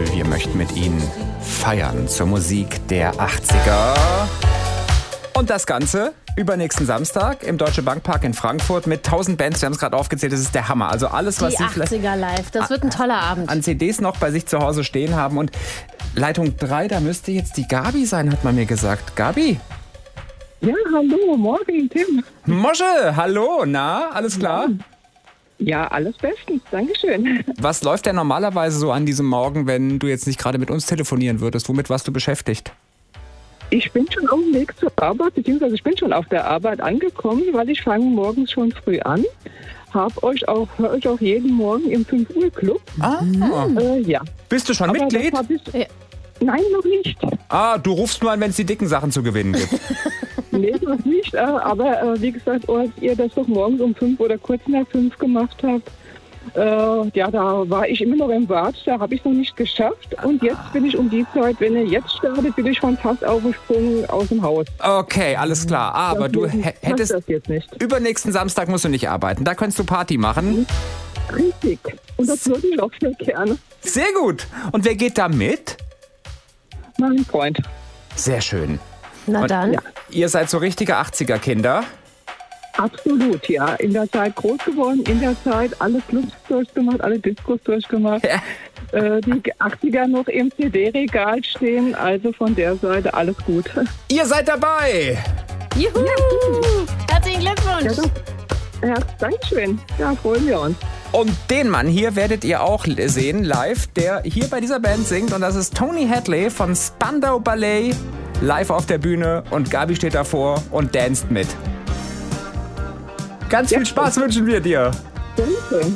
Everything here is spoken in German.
Wir möchten mit Ihnen feiern zur Musik der 80er. Und das Ganze übernächsten Samstag im Deutsche Bankpark in Frankfurt mit 1000 Bands. Wir haben es gerade aufgezählt, das ist der Hammer. Also alles, was die Sie 80er live, das wird ein toller Abend. An CDs noch bei sich zu Hause stehen haben. Und Leitung 3, da müsste jetzt die Gabi sein, hat man mir gesagt. Gabi? Ja, hallo, morgen, Tim. Mosche, hallo, na, alles klar? Ja, alles bestens, Dankeschön. Was läuft denn normalerweise so an diesem Morgen, wenn du jetzt nicht gerade mit uns telefonieren würdest? Womit warst du beschäftigt? Ich bin schon auf dem Weg zur Arbeit, beziehungsweise ich bin schon auf der Arbeit angekommen, weil ich fange morgens schon früh an. Höre euch auch jeden Morgen im 5-Uhr-Club. Ja. Bist du schon Aber Mitglied? Nein, noch nicht. Du rufst nur an, wenn es die dicken Sachen zu gewinnen gibt. Nee, noch nicht. Aber wie gesagt, als ihr das doch morgens um 5 oder kurz nach 5 gemacht habt, da war ich immer noch im Bad, da habe ich es noch nicht geschafft. Und jetzt bin ich um die Zeit, wenn ihr jetzt startet, bin ich schon fast aufgesprungen aus dem Haus. Okay, alles klar. Aber du hättest... Das jetzt nicht. Übernächsten Samstag musst du nicht arbeiten. Da könntest du Party machen. Richtig. Und das würde ich auch sehr gerne. Sehr gut. Und wer geht da mit? Mein Freund. Sehr schön. Na dann. Ja. Ihr seid so richtige 80er-Kinder. Absolut, ja. In der Zeit groß geworden, in der Zeit alle Clubs durchgemacht, alle Discos durchgemacht. Ja. Die 80er noch im CD-Regal stehen, also von der Seite alles gut. Ihr seid dabei. Juhu! Herzlichen Glückwunsch! Ja, Dankeschön. Ja, freuen wir uns. Und den Mann hier werdet ihr auch sehen, live, der hier bei dieser Band singt. Und das ist Tony Hadley von Spandau Ballet, live auf der Bühne. Und Gabi steht davor und danst mit. Ganz viel Spaß wünschen wir dir. Danke.